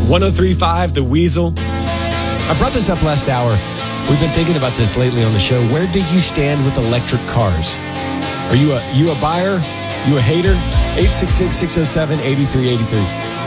103.5 The Weasel. I brought this up last hour. We've been thinking about this lately on the show. Where do you stand with electric cars? Are you a buyer? You a hater? 866-607-8383.